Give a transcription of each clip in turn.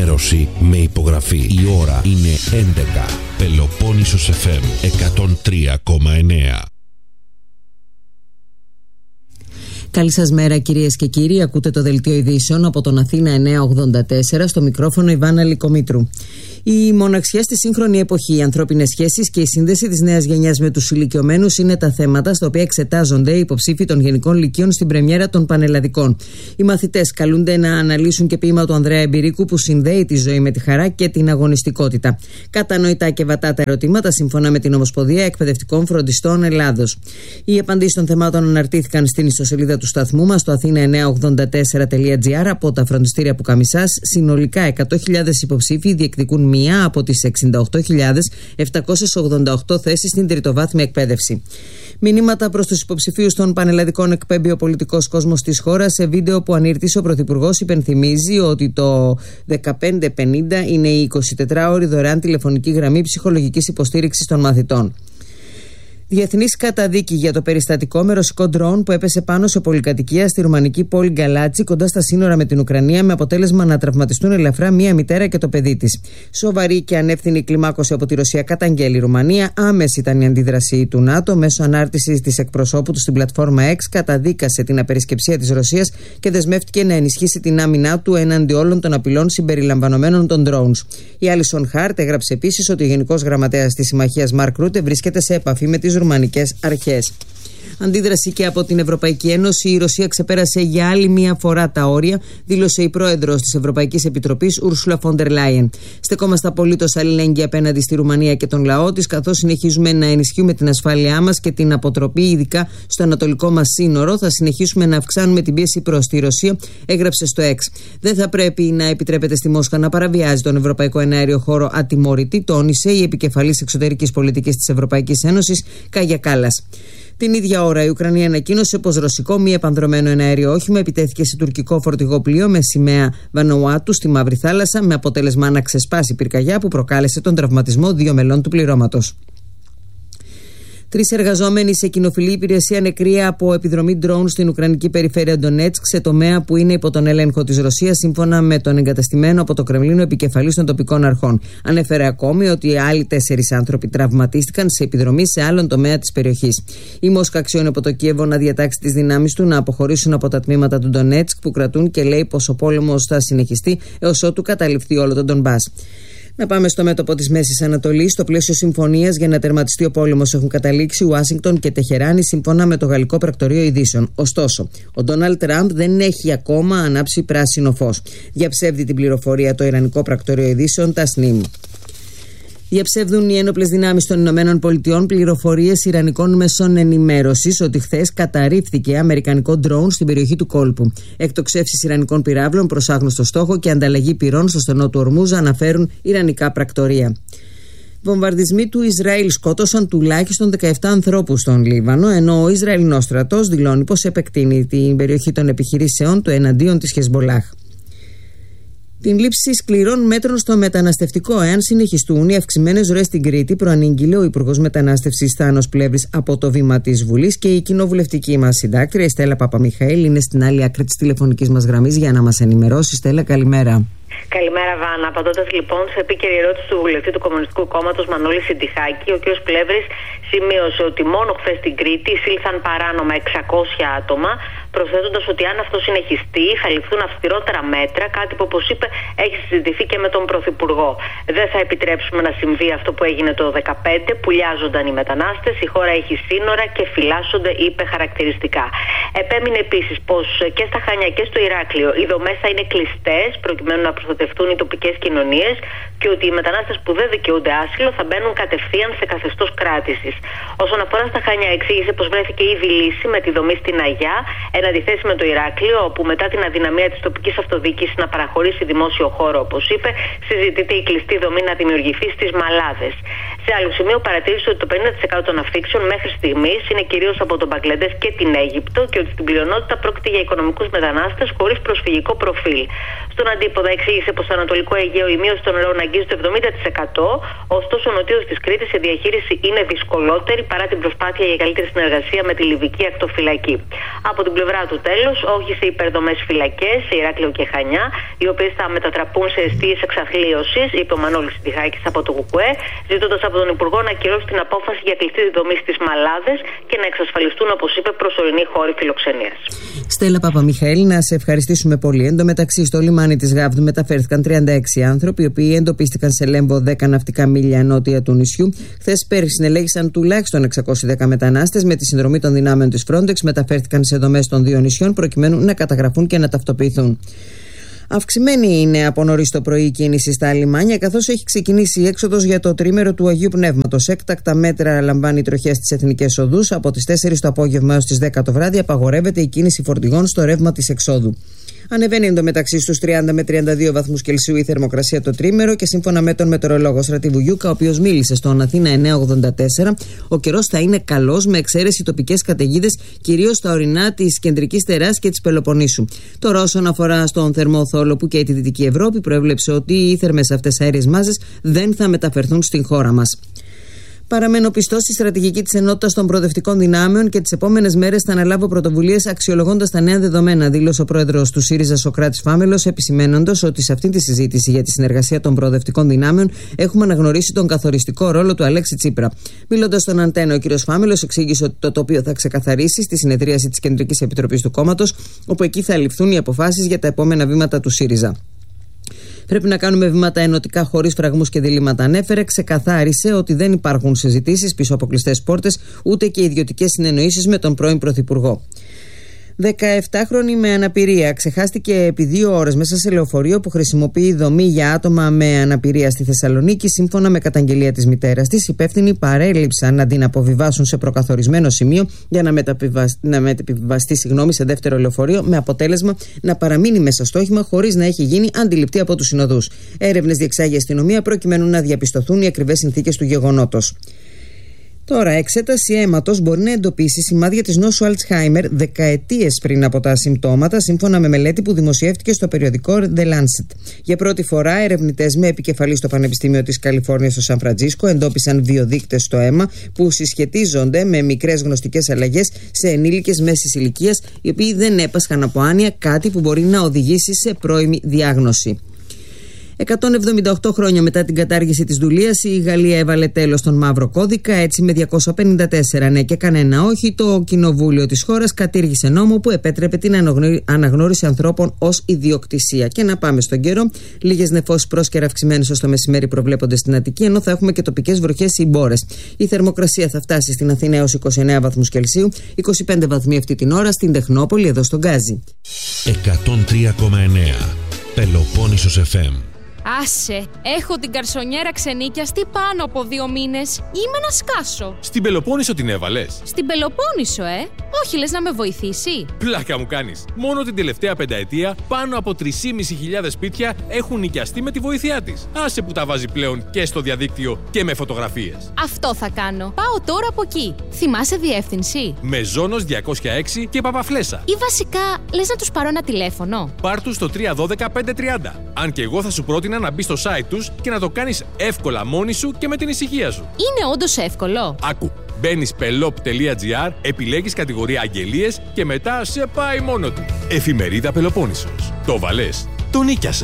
ενημέρωση με υπογραφή. Η ώρα είναι 11. Πελοπόννησος FM 103,9. Καλή σας μέρα κυρίες και κύριοι, ακούτε το Δελτίο Ειδήσεων από τον Αθήνα 984, στο μικρόφωνο Ιβάνα Λικομήτρου. Η μοναξιά στη σύγχρονη εποχή, οι ανθρώπινες σχέσεις και η σύνδεση της νέας γενιάς με τους ηλικιωμένους είναι τα θέματα στα οποία εξετάζονται οι υποψήφοι των Γενικών Λυκείων στην πρεμιέρα των Πανελλαδικών. Οι μαθητές καλούνται να αναλύσουν και ποίημα του Ανδρέα Εμπειρίκου που συνδέει τη ζωή με τη χαρά και την αγωνιστικότητα. Κατανοητά και βατά τα ερωτήματα σύμφωνα με την Ομοσπονδία Εκπαιδευτικών Φροντιστών Ελλάδος. Οι απαντήσεις των θεμάτων αναρτήθηκαν στην ιστοσελίδα του σταθμού μας στο athena984.gr από τα φροντιστήρια Πουκαμισάς. Συνολικά 100.000 υποψήφοι διεκδικούν μία από τις 68.788 θέσεις στην τριτοβάθμια εκπαίδευση. Μηνύματα προς τους υποψηφίους των Πανελλαδικών εκπέμπει ο πολιτικός κόσμος της χώρας. Σε βίντεο που ανήρτησε ο Πρωθυπουργός υπενθυμίζει ότι το 1550 είναι η 24ωρη δωρεάν τηλεφωνική γραμμή ψυχολογικής υποστήριξης των μαθητών. Διεθνής καταδίκη για το περιστατικό με ρωσικό ντρόουν που έπεσε πάνω σε πολυκατοικία στη ρουμανική πόλη Γκαλάτσι κοντά στα σύνορα με την Ουκρανία, με αποτέλεσμα να τραυματιστούν ελαφρά μία μητέρα και το παιδί της. Σοβαρή και ανεύθυνη κλιμάκωση από τη Ρωσία καταγγέλει η Ρουμανία. Άμεση ήταν η αντίδραση του ΝΑΤΟ. Μέσω ανάρτησης της εκπροσώπου του στην πλατφόρμα X, καταδίκασε την απερισκεψία της Ρωσίας και δεσμεύτηκε να ενισχύσει την άμυνά του έναντι όλων των απειλών συμπεριλαμβανομένων των drones. Η Άλισον Χάρτ έγραψε επίσης ότι ο Γενικός Γραμματέας της Συμμαχίας Μαρκ Ρούτε βρίσκεται σε επαφή με τις ρουμανικές αρχές. Αντίδραση και από την Ευρωπαϊκή Ένωση. Η Ρωσία ξεπέρασε για άλλη μία φορά τα όρια, δήλωσε η πρόεδρος της Ευρωπαϊκής Επιτροπής, Ούρσουλα φον ντερ Λάιεν. Στεκόμαστε απολύτως αλληλέγγυοι απέναντι στη Ρουμανία και τον λαό της, καθώς συνεχίζουμε να ενισχύουμε την ασφάλειά μας και την αποτροπή, ειδικά στο ανατολικό μας σύνορο. Θα συνεχίσουμε να αυξάνουμε την πίεση προς τη Ρωσία, έγραψε στο X. Δεν θα πρέπει να επιτρέπεται στη Μόσχα να παραβιάζει τον ευρωπαϊκό εναέριο χώρο ατιμωρητή, τόνισε η επικεφαλής εξωτερικής πολιτικής της Ευρωπαϊκής Ένωσης, Κάγια Κάλλας. Την ίδια ώρα η Ουκρανία ανακοίνωσε πως ρωσικό μη επανδρωμένο εναέριο όχημα επιτέθηκε σε τουρκικό φορτηγό πλοίο με σημαία Βανουάτου στη Μαύρη Θάλασσα, με αποτέλεσμα να ξεσπάσει πυρκαγιά που προκάλεσε τον τραυματισμό 2 μελών του πληρώματος. 3 εργαζόμενοι σε κοινοφιλή υπηρεσία νεκροί από επιδρομή ντρόουν στην Ουκρανική περιφέρεια Ντονέτσκ, σε τομέα που είναι υπό τον έλεγχο της Ρωσίας, σύμφωνα με τον εγκαταστημένο από το Κρεμλίνο επικεφαλής των τοπικών αρχών. Ανέφερε ακόμη ότι άλλοι 4 άνθρωποι τραυματίστηκαν σε επιδρομή σε άλλον τομέα της περιοχής. Η Μόσχα αξιώνει από το Κίεβο να διατάξει τις δυνάμεις του να αποχωρήσουν από τα τμήματα του Ντονέτσκ που κρατούν και λέει πως ο πόλεμος θα συνεχιστεί έως ότου καταληφθεί όλο τον Ντονμπάς. Να πάμε στο μέτωπο της Μέσης Ανατολής. Στο πλαίσιο συμφωνίας για να τερματιστεί ο πόλεμος έχουν καταλήξει Ουάσιγκτον και Τεχεράνη, σύμφωνα με το Γαλλικό Πρακτορείο Ειδήσεων. Ωστόσο, ο Ντόναλντ Τραμπ δεν έχει ακόμα ανάψει πράσινο φως. Διαψεύδει την πληροφορία το Ιρανικό Πρακτορείο Ειδήσεων, Τασνίμ. Διαψεύδουν οι ένοπλες δυνάμεις των ΗΠΑ πληροφορίες ιρανικών μέσων ενημέρωσης ότι χθες καταρρίφθηκε αμερικανικό ντρόουν στην περιοχή του κόλπου. Εκτοξεύσεις ιρανικών πυράβλων προς άγνωστο στόχο και ανταλλαγή πυρών στο στενό του Ορμούζ, αναφέρουν ιρανικά πρακτορεία. Βομβαρδισμοί του Ισραήλ σκότωσαν τουλάχιστον 17 ανθρώπους στον Λίβανο, ενώ ο Ισραηλινός στρατός δηλώνει πως επεκτείνει την περιοχή των επιχειρήσεων του εναντίον της Χεσμολάχ. Την λήψη σκληρών μέτρων στο μεταναστευτικό, εάν συνεχιστούν οι αυξημένες ροές στην Κρήτη, προανήγγειλε ο Υπουργός Μετανάστευσης Θάνος Πλεύρης από το βήμα της Βουλής, και η κοινοβουλευτική μας συντάκτρια, η Στέλλα Παπαμιχαήλ, είναι στην άλλη άκρη της τηλεφωνικής μας γραμμής για να μας ενημερώσει. Στέλλα, καλημέρα. Καλημέρα, Βάνα. Απαντώντας λοιπόν σε επίκαιρη ερώτηση του βουλευτή του Κομμουνιστικού Κόμματος Μανώλη Συντιχάκη, ο κ. Πλεύρης σημείωσε ότι μόνο χθες στην Κρήτη εισήλθαν παράνομα 600 άτομα, προσθέτοντας ότι αν αυτό συνεχιστεί θα ληφθούν αυστηρότερα μέτρα, κάτι που, όπως είπε, έχει συζητηθεί και με τον Πρωθυπουργό. Δεν θα επιτρέψουμε να συμβεί αυτό που έγινε το 2015, που λιάζονταν οι μετανάστες, η χώρα έχει σύνορα και φυλάσσονται, είπε χαρακτηριστικά. Επέμεινε επίσης πως και στα Χανιά και στο Ηράκλειο οι δομές θα είναι κλειστές προκειμένου να προστατευτούν οι τοπικές κοινωνίες και ότι οι μετανάστες που δεν δικαιούνται άσυλο θα μπαίνουν κατευθείαν σε καθεστώς κράτησης. Όσον αφορά στα Χανιά, εξήγησε πως βρέθηκε ήδη λύση με τη δομή στην Αγιά, εν αντιθέσει με το Ηράκλειο, όπου μετά την αδυναμία της τοπικής αυτοδιοίκησης να παραχωρήσει δημόσιο χώρο, όπως είπε, συζητείται η κλειστή δομή να δημιουργηθεί στις Μαλάδες. Σε άλλο σημείο, παρατήρησε ότι το 50% των αφήξεων μέχρι στιγμής είναι κυρίως από τον Μπαγκλαντές και την Αίγυπτο και ότι στην πλειονότητα πρόκειται για οικονομικούς μετανάστες χωρίς προσφυγικό προφίλ. Στον αντίποδα, εξήγησε πως στο Ανατολικό Αιγαίο η μείωση των ροών αγγίζει το 70%, ωστόσο ο νοτίος της Κρήτης η διαχείριση είναι δυσκολότερη παρά την προσπάθεια για καλύτερη συνεργασία με τη Λιβική ακτοφυλακή. Από την πλευρά του, τέλος, όχι σε υπερδομές φυλακές, σε Ηράκλειο και Χανιά, οι οποίες θα μετατραπούν σε εστίες εξαθλίωσης, είπε ο Μανώλης Συντιχάκης από το ΚΚΕ, ζητώντας από τον Υπουργό να ακυρώσει την απόφαση για κλειστή δομή στις Μαλάδες και να εξασφαλιστούν, όπως είπε, προσωρινοί χώροι φιλοξενίας. Στέλλα Παπαμιχαήλ, να σε ευχαριστήσουμε πολύ. Εν τω μεταξύ, στο λιμάνι της Γάβδου μεταφέρθηκαν 36 άνθρωποι, οι οποίοι εντοπίστηκαν σε λέμβο 10 ναυτικά μίλια νότια του νησιού. Χθες πέρυσι συνελέγησαν τουλάχιστον 610 μετανάστες. Με τη συνδρομή των δυνάμεων της Frontex μεταφέρθηκαν σε δομές των δύο νησιών προκειμένου να καταγραφούν και να ταυτοποιηθούν. Αυξημένη είναι από νωρίς το πρωί η κίνηση στα λιμάνια, καθώς έχει ξεκινήσει η έξοδος για το τρίμερο του Αγίου Πνεύματος. Έκτακτα μέτρα λαμβάνει η τροχιά στις εθνικές οδούς. Από τις 4 το απόγευμα έως τις 10 το βράδυ απαγορεύεται η κίνηση φορτηγών στο ρεύμα της εξόδου. Ανεβαίνει εντωμεταξύ στους 30 με 32 βαθμούς Κελσίου η θερμοκρασία το τρίμερο και σύμφωνα με τον μετεωρολόγο Στρατή Βουγιούκα, ο οποίος μίλησε στον Αθήνα 984, ο καιρός θα είναι καλός με εξαίρεση τοπικές καταιγίδες, κυρίως στα ορεινά της κεντρικής Τεράς και της Πελοποννήσου. Τώρα, όσον αφορά στον θερμό θόλοπο και τη Δυτική Ευρώπη, προέβλεψε ότι οι θερμές αυτές αέριες μάζες δεν θα μεταφερθούν στην χώρα μας. Παραμένω πιστός στη στρατηγική της ενότητας των προοδευτικών δυνάμεων και τις επόμενες μέρες θα αναλάβω πρωτοβουλίες αξιολογώντας τα νέα δεδομένα, δήλωσε ο πρόεδρος του ΣΥΡΙΖΑ Σωκράτης Φάμελος, επισημαίνοντας ότι σε αυτή τη συζήτηση για τη συνεργασία των προοδευτικών δυνάμεων έχουμε αναγνωρίσει τον καθοριστικό ρόλο του Αλέξη Τσίπρα. Μιλώντας στον Αντένα, ο κ. Φάμελος εξήγησε ότι το τοπίο θα ξεκαθαρίσει στη συνεδρίαση της Κεντρικής Επιτροπής του κόμματος, όπου εκεί θα ληφθούν οι αποφάσεις για τα επόμενα βήματα του ΣΥΡΙΖΑ. Πρέπει να κάνουμε βήματα ενωτικά χωρίς φραγμούς και διλήμματα, ανέφερε. Ξεκαθάρισε ότι δεν υπάρχουν συζητήσεις πίσω από κλειστές πόρτες, ούτε και ιδιωτικές συνεννοήσεις με τον πρώην Πρωθυπουργό. 17χρονη με αναπηρία ξεχάστηκε επί 2 ώρες μέσα σε λεωφορείο που χρησιμοποιεί δομή για άτομα με αναπηρία στη Θεσσαλονίκη, σύμφωνα με καταγγελία της μητέρας της. Υπεύθυνοι παρέλειψαν να την αποβιβάσουν σε προκαθορισμένο σημείο για να μεταπιβαστεί σε δεύτερο λεωφορείο, με αποτέλεσμα να παραμείνει μέσα στο όχημα χωρίς να έχει γίνει αντιληπτή από τους συνοδούς. Έρευνες διεξάγει η αστυνομία προκειμένου να διαπιστωθούν οι ακριβές συνθήκες του γεγονότος. Τώρα, εξέταση αίματος μπορεί να εντοπίσει σημάδια της νόσου Αλτσχάιμερ δεκαετίες πριν από τα συμπτώματα, σύμφωνα με μελέτη που δημοσιεύτηκε στο περιοδικό The Lancet. Για πρώτη φορά, ερευνητές με επικεφαλή στο Πανεπιστήμιο της Καλιφόρνιας στο Σαν Φραντζίσκο εντόπισαν βιοδείκτες στο αίμα που συσχετίζονται με μικρές γνωστικές αλλαγές σε ενήλικες μέσης ηλικίας, οι οποίοι δεν έπασχαν από άνοια, κάτι που μπορεί να οδηγήσει σε πρώιμη διάγνωση. 178 χρόνια μετά την κατάργηση της δουλείας, η Γαλλία έβαλε τέλος στον μαύρο κώδικα. Έτσι, με 254 ναι και κανένα όχι, το κοινοβούλιο της χώρας κατήργησε νόμο που επέτρεπε την αναγνώριση ανθρώπων ως ιδιοκτησία. Και να πάμε στον καιρό. Λίγες νεφώσεις πρόσκαιρα αυξημένες ως το μεσημέρι προβλέπονται στην Αττική, ενώ θα έχουμε και τοπικές βροχές ή μπόρες. Η θερμοκρασία θα φτάσει στην Αθήνα έως 29 βαθμούς Κελσίου, 25 βαθμοί αυτή την ώρα στην Τεχνόπολη, εδώ στον Γκάζι. 103,9 Πελοπόννησος FM. Άσε, έχω την καρσονιέρα ξενίκιαστη πάνω από 2 μήνες. Είμαι να σκάσω. Στην Πελοπόννησο την έβαλες? Στην Πελοπόννησο, όχι, λες να με βοηθήσει? Πλάκα μου κάνεις. Μόνο την τελευταία πενταετία πάνω από 3.500 σπίτια έχουν νοικιαστεί με τη βοήθειά της. Άσε που τα βάζει πλέον και στο διαδίκτυο και με φωτογραφίες. Αυτό θα κάνω. Πάω τώρα από εκεί. Θυμάσαι διεύθυνση? Μεζόνος 206 και Παπαφλέσσα. Ή βασικά, λες να τους πάρω ένα τηλέφωνο? Πάρ' τους στο 312-530. Αν και εγώ θα σου πρότεινα να μπεις στο site τους και να το κάνεις εύκολα μόνη σου και με την ησυχία σου. Είναι όντως εύκολο? Άκου. Μπαίνεις pelop.gr, επιλέγεις κατηγορία αγγελίες και μετά σε πάει μόνο του. Εφημερίδα Πελοπόννησος. Το βαλές, το νίκιασες.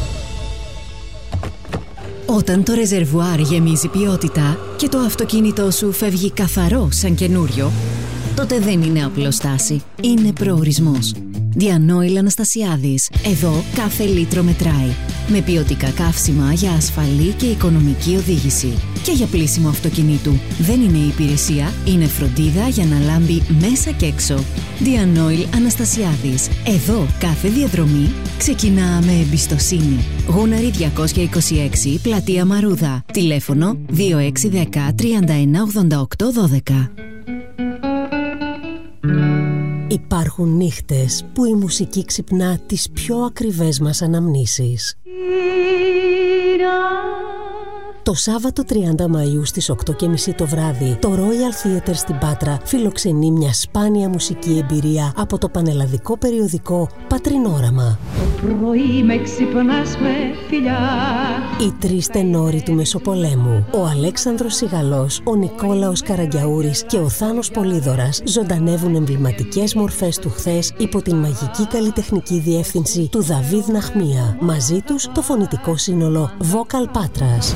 Όταν το ρεζερβουάρ γεμίζει ποιότητα και το αυτοκίνητό σου φεύγει καθαρό σαν καινούριο, τότε δεν είναι απλώς στάση, είναι προορισμός. Διανόηλ Αναστασιάδης. Εδώ κάθε λίτρο μετράει. Με ποιοτικά καύσιμα για ασφαλή και οικονομική οδήγηση. Και για πλύσιμο αυτοκινήτου. Δεν είναι υπηρεσία, είναι φροντίδα για να λάμπει μέσα και έξω. Διανόηλ Αναστασιάδης. Εδώ κάθε διαδρομή ξεκινά με εμπιστοσύνη. Γούναρη 226, Πλατεία Μαρούδα. Τηλέφωνο 2610 3188 12. Υπάρχουν νύχτες που η μουσική ξυπνά τις πιο ακριβές μας αναμνήσεις. Το Σάββατο 30 Μαΐου στις 8:30 το βράδυ, το Royal Theatre στην Πάτρα φιλοξενεί μια σπάνια μουσική εμπειρία από το πανελλαδικό περιοδικό Πατρινόραμα. Πρωί με ξυπνάς με φιλιά. Οι τρεις τενόροι του Μεσοπολέμου, ο Αλέξανδρος Σιγαλός, ο Νικόλαος Καραγκιαούρης και ο Θάνος Πολύδωρας, ζωντανεύουν εμβληματικές μορφές του χθες υπό την μαγική καλλιτεχνική διεύθυνση του Δαβίδ Ναχμία. Μαζί τους το φωνητικό σύνολο Vocal Πάτρας.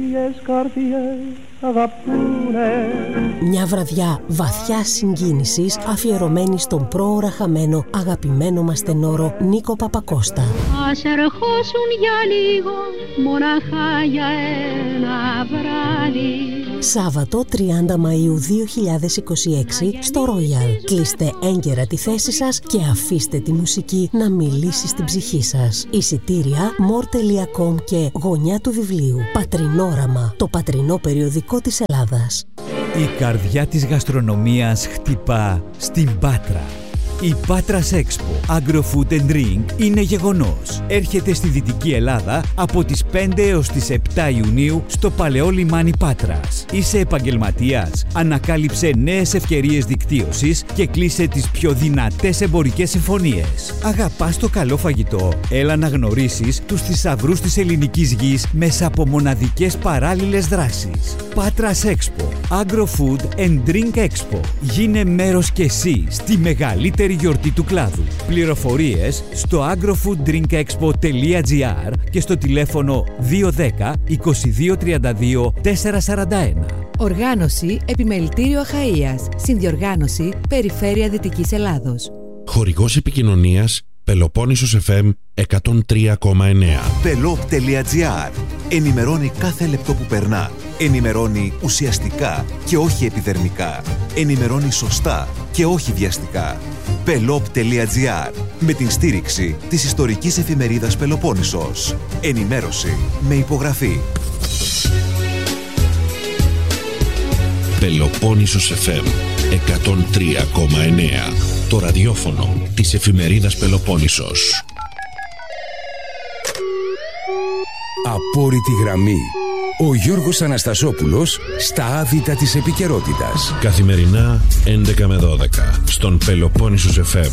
Μια βραδιά βαθιάς συγκίνησης αφιερωμένη στον πρόωρα χαμένο αγαπημένο μας τενόρο Νίκο Παπακώστα. Ας ερχόσουν για λίγο, μοναχά για ένα βράδυ. Σάββατο 30 Μαΐου 2026 στο Royal. Κλείστε έγκαιρα τη θέση σας και αφήστε τη μουσική να μιλήσει στην ψυχή σας. Εισιτήρια more.com και γωνιά του βιβλίου. Πατρινόραμα, το πατρινό περιοδικό της Ελλάδας. Η καρδιά της γαστρονομίας χτυπά στην Πάτρα. Η Patras Expo Agro-Food and Drink είναι γεγονός. Έρχεται στη Δυτική Ελλάδα από τις 5 έως τις 7 Ιουνίου στο Παλαιό Λιμάνι Πάτρας. Είσαι επαγγελματίας? Ανακάλυψε νέες ευκαιρίες δικτύωσης και κλείσε τις πιο δυνατές εμπορικές συμφωνίες. Αγαπάς το καλό φαγητό? Έλα να γνωρίσεις τους θησαυρούς της ελληνικής γης μέσα από μοναδικές παράλληλες δράσεις. Patras Expo Agro-Food and Drink Expo. Γίνε μέρος κι εσύ στη μεγαλύτερη γιορτή του κλάδου. Πληροφορίες στο agrofooddrinkexpo.gr και στο τηλέφωνο 210 2232 441. Οργάνωση Επιμελητήριο Αχαΐας. Συνδιοργάνωση Περιφέρεια Δυτικής Ελλάδος. Χορηγός επικοινωνίας Πελοπόννησος FM 103,9. Pelop.gr. Ενημερώνει κάθε λεπτό που περνά. Ενημερώνει ουσιαστικά και όχι επιδερμικά. Ενημερώνει σωστά και όχι βιαστικά. Pelop.gr. Με την στήριξη της ιστορικής εφημερίδας Πελοπόννησος. Ενημέρωση με υπογραφή. Πελοπόννησος FM 103,9. Το ραδιόφωνο της εφημερίδας Πελοπόννησος. Απόρριτη γραμμή. Ο Γιώργος Αναστασόπουλος στα άδυτα της επικαιρότητας. Καθημερινά 11 με 12 στον Πελοπόννησος FM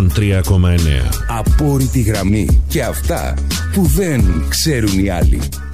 103,9. Απόρριτη γραμμή. Και αυτά που δεν ξέρουν οι άλλοι.